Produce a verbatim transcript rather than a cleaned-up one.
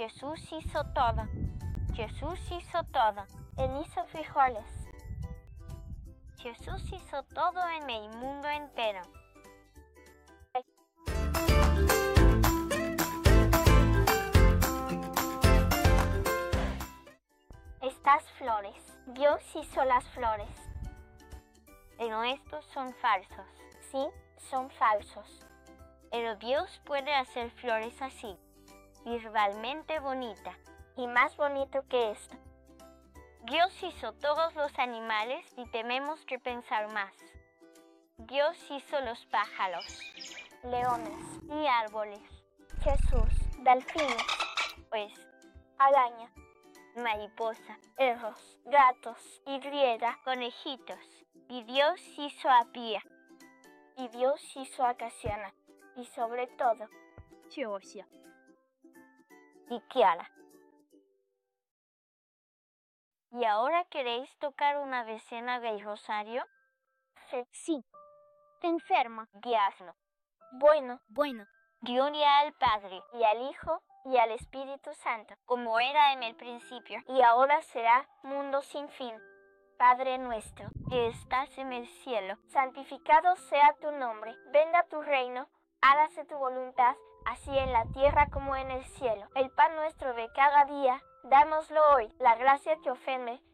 Jesús hizo todo. Jesús hizo todo. Él hizo frijoles. Jesús hizo todo en el mundo entero. Estas flores. Dios hizo las flores. Pero estos son falsos. Sí, son falsos. Pero Dios puede hacer flores así, visualmente bonita. Y más bonito que esto. Dios hizo todos los animales y tenemos que pensar más. Dios hizo los pájaros, leones y árboles. Jesús, delfines, pues, araña, mariposa, perros, gatos, y griega, conejitos. Y Dios hizo a Pía. Y Dios hizo a Casiana. Y sobre todo, Georgia. Y Kiara. ¿Y ahora queréis tocar una decena del rosario? Sí. Enferma. Diazno. Bueno. Bueno. Gloria al Padre, y al Hijo, y al Espíritu Santo, como era en el principio, y ahora será, mundo sin fin. Padre nuestro, que estás en el cielo, santificado sea tu nombre. Venga tu reino, hágase tu voluntad, así en la tierra como en el cielo. El pan nuestro de cada día, dámoslo hoy. La gracia que ofende